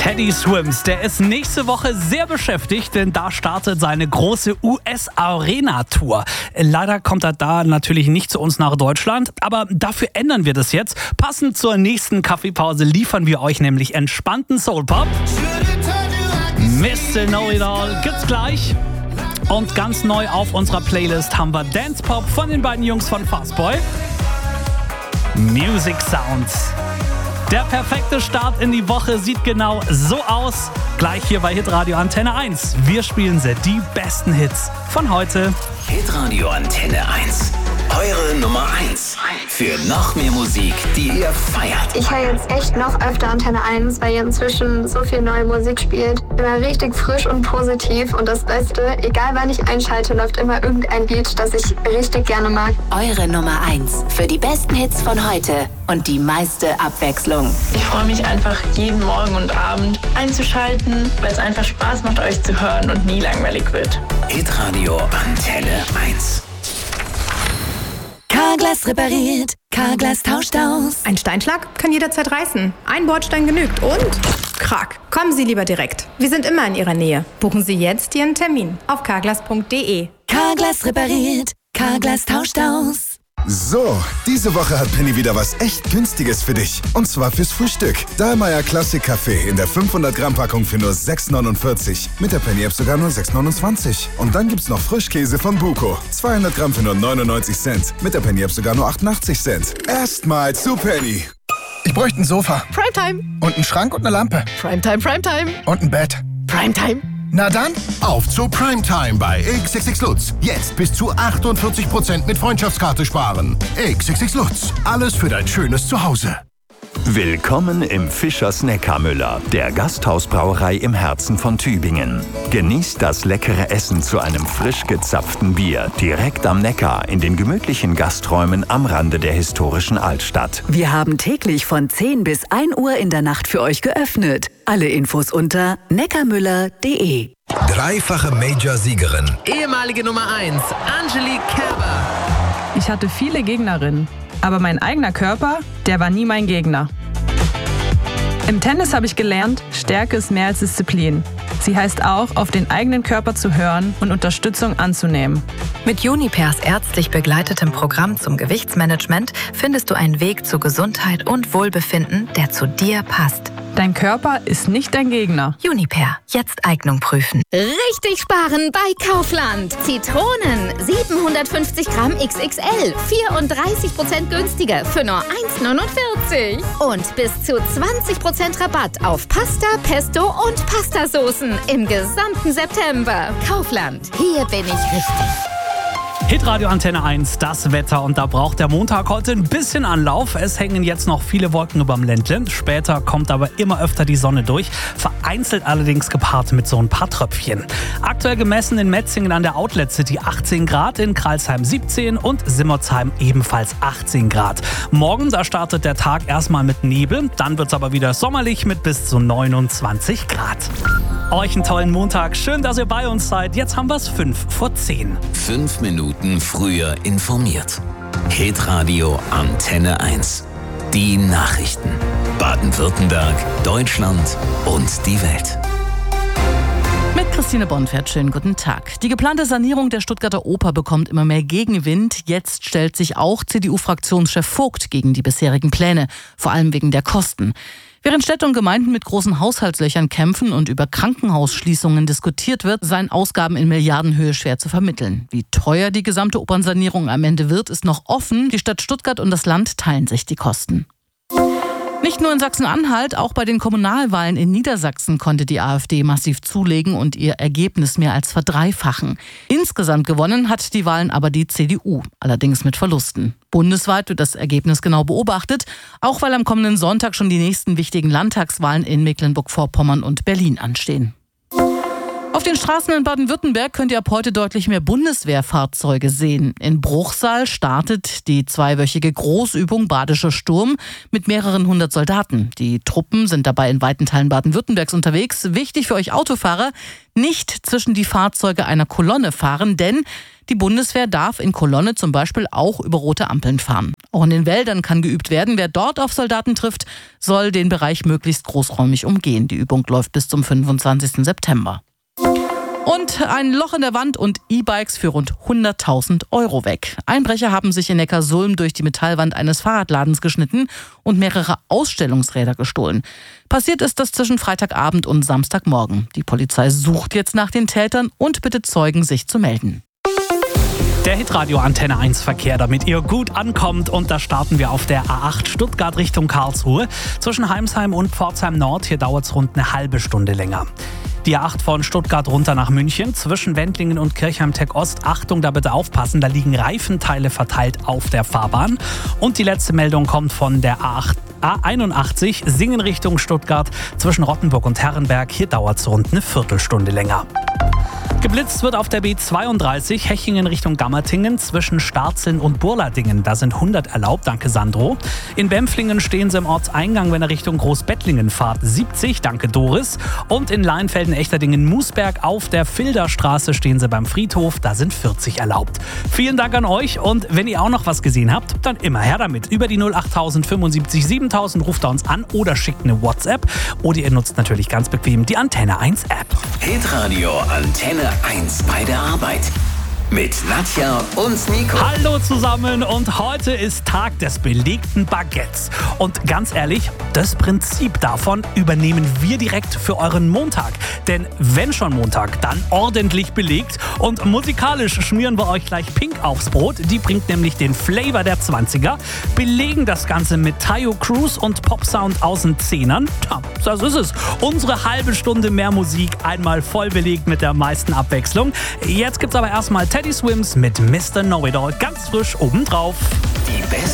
Teddy Swims, der ist nächste Woche sehr beschäftigt, denn da startet seine große US-Arena-Tour. Leider kommt er da natürlich nicht zu uns nach Deutschland, aber dafür ändern wir das jetzt. Passend zur nächsten Kaffeepause liefern wir euch nämlich entspannten Soul-Pop. Mr. Know-It-All gibt's gleich. Und ganz neu auf unserer Playlist haben wir Dance Pop von den beiden Jungs von Fastboy. Music Sounds. Der perfekte Start in die Woche sieht genau so aus. Gleich hier bei Hitradio Antenne 1. Wir spielen die besten Hits von heute. Hitradio Antenne 1. Eure Nummer 1. Für noch mehr Musik, die ihr feiert. Ich höre jetzt echt noch öfter Antenne 1, weil ihr inzwischen so viel neue Musik spielt. Immer richtig frisch und positiv. Und das Beste, egal wann ich einschalte, läuft immer irgendein Lied, das ich richtig gerne mag. Eure Nummer 1 für die besten Hits von heute und die meiste Abwechslung. Ich freue mich einfach jeden Morgen und Abend einzuschalten, weil es einfach Spaß macht, euch zu hören und nie langweilig wird. Hitradio Antenne 1. Carglass repariert, Carglass tauscht aus. Ein Steinschlag kann jederzeit reißen. Ein Bordstein genügt und Krack. Kommen Sie lieber direkt. Wir sind immer in Ihrer Nähe. Buchen Sie jetzt Ihren Termin auf carglass.de. Carglass repariert, Carglass tauscht aus. So, diese Woche hat Penny wieder was echt Günstiges für dich. Und zwar fürs Frühstück. Dahlmeier Classic Kaffee in der 500 Gramm Packung für nur 6,49. Mit der Penny App sogar nur 6,29. Und dann gibt's noch Frischkäse von Buko. 200 Gramm für nur 99 Cent. Mit der Penny App sogar nur 88 Cent. Erstmal zu Penny. Ich bräuchte ein Sofa. Primetime. Und einen Schrank und eine Lampe. Primetime, Primetime. Und ein Bett. Primetime. Na dann, auf zu Primetime bei XXX Lutz. Jetzt bis zu 48% mit Freundschaftskarte sparen. XXX Lutz. Alles für dein schönes Zuhause. Willkommen im Fischers Neckarmüller, der Gasthausbrauerei im Herzen von Tübingen. Genießt das leckere Essen zu einem frisch gezapften Bier direkt am Neckar in den gemütlichen Gasträumen am Rande der historischen Altstadt. Wir haben täglich von 10 bis 1 Uhr in der Nacht für euch geöffnet. Alle Infos unter neckarmüller.de. Dreifache Major-Siegerin. Ehemalige Nummer 1, Angelique Kerber. Ich hatte viele Gegnerinnen. Aber mein eigener Körper, der war nie mein Gegner. Im Tennis habe ich gelernt, Stärke ist mehr als Disziplin. Sie heißt auch, auf den eigenen Körper zu hören und Unterstützung anzunehmen. Mit Junipers ärztlich begleitetem Programm zum Gewichtsmanagement findest du einen Weg zu Gesundheit und Wohlbefinden, der zu dir passt. Dein Körper ist nicht dein Gegner. Juniper, jetzt Eignung prüfen. Richtig sparen bei Kaufland. Zitronen, 750 Gramm XXL, 34% günstiger für nur 1,49. Und bis zu 20% Rabatt auf Pasta, Pesto und Pastasoßen im gesamten September. Kaufland, hier bin ich richtig. Hitradio Antenne 1, das Wetter, und da braucht der Montag heute ein bisschen Anlauf. Es hängen jetzt noch viele Wolken überm Ländle. Später kommt aber immer öfter die Sonne durch, vereinzelt allerdings gepaart mit so ein paar Tröpfchen. Aktuell gemessen in Metzingen an der Outlet City 18 Grad, in Kralsheim 17 und Simmertsheim ebenfalls 18 Grad. Morgen, da startet der Tag erstmal mit Nebel, dann wird es aber wieder sommerlich mit bis zu 29 Grad. Euch einen tollen Montag, schön, dass ihr bei uns seid. Jetzt haben wir es 5:10. 5 Minuten früher informiert. Hitradio Antenne 1. Die Nachrichten. Baden-Württemberg, Deutschland und die Welt. Mit Christine Bonfert, schönen guten Tag. Die geplante Sanierung der Stuttgarter Oper bekommt immer mehr Gegenwind. Jetzt stellt sich auch CDU-Fraktionschef Vogt gegen die bisherigen Pläne, vor allem wegen der Kosten. Während Städte und Gemeinden mit großen Haushaltslöchern kämpfen und über Krankenhausschließungen diskutiert wird, seien Ausgaben in Milliardenhöhe schwer zu vermitteln. Wie teuer die gesamte Opernsanierung am Ende wird, ist noch offen. Die Stadt Stuttgart und das Land teilen sich die Kosten. Nicht nur in Sachsen-Anhalt, auch bei den Kommunalwahlen in Niedersachsen konnte die AfD massiv zulegen und ihr Ergebnis mehr als verdreifachen. Insgesamt gewonnen hat die Wahlen aber die CDU, allerdings mit Verlusten. Bundesweit wird das Ergebnis genau beobachtet, auch weil am kommenden Sonntag schon die nächsten wichtigen Landtagswahlen in Mecklenburg-Vorpommern und Berlin anstehen. Auf den Straßen in Baden-Württemberg könnt ihr ab heute deutlich mehr Bundeswehrfahrzeuge sehen. In Bruchsal startet die zweiwöchige Großübung Badischer Sturm mit mehreren hundert Soldaten. Die Truppen sind dabei in weiten Teilen Baden-Württembergs unterwegs. Wichtig für euch Autofahrer, nicht zwischen die Fahrzeuge einer Kolonne fahren, denn die Bundeswehr darf in Kolonne zum Beispiel auch über rote Ampeln fahren. Auch in den Wäldern kann geübt werden. Wer dort auf Soldaten trifft, soll den Bereich möglichst großräumig umgehen. Die Übung läuft bis zum 25. September. Und ein Loch in der Wand und E-Bikes für rund 100.000 € weg. Einbrecher haben sich in Neckarsulm durch die Metallwand eines Fahrradladens geschnitten und mehrere Ausstellungsräder gestohlen. Passiert ist das zwischen Freitagabend und Samstagmorgen. Die Polizei sucht jetzt nach den Tätern und bittet Zeugen, sich zu melden. Der Hitradio Antenne 1 Verkehr, damit ihr gut ankommt. Und da starten wir auf der A8 Stuttgart Richtung Karlsruhe. Zwischen Heimsheim und Pforzheim Nord, hier dauert es rund eine halbe Stunde länger. Die A8 von Stuttgart runter nach München, zwischen Wendlingen und Kirchheim-Tech Ost. Achtung, da bitte aufpassen, da liegen Reifenteile verteilt auf der Fahrbahn. Und die letzte Meldung kommt von der A81 Singen Richtung Stuttgart, zwischen Rottenburg und Herrenberg. Hier dauert es rund eine Viertelstunde länger. Geblitzt wird auf der B32 Hechingen Richtung Gammertingen zwischen Starzeln und Burladingen. Da sind 100 erlaubt, danke Sandro. In Bempflingen stehen sie im Ortseingang, wenn ihr Richtung Großbettlingen fahrt. 70, danke Doris. Und in Leinfelden-Echterdingen-Musberg auf der Filderstraße stehen sie beim Friedhof. Da sind 40 erlaubt. Vielen Dank an euch und wenn ihr auch noch was gesehen habt, dann immer her damit. Über die 08000 75 7000 ruft ihr uns an oder schickt eine WhatsApp. Oder ihr nutzt natürlich ganz bequem die Antenne 1 App. Hitradio Antenne 1 bei der Arbeit. Mit Nadja und Nico. Hallo zusammen und heute ist Tag des belegten Baguettes. Und ganz ehrlich, das Prinzip davon übernehmen wir direkt für euren Montag. Denn wenn schon Montag, dann ordentlich belegt. Und musikalisch schmieren wir euch gleich Pink aufs Brot. Die bringt nämlich den Flavor der 20er. Belegen das Ganze mit Tayo Cruz und Popsound aus den 10ern. Tja, das ist es. Unsere halbe Stunde mehr Musik, einmal voll belegt mit der meisten Abwechslung. Jetzt gibt's aber erstmal Teddy Swims mit Mr. Know-It-All ganz frisch obendrauf. Die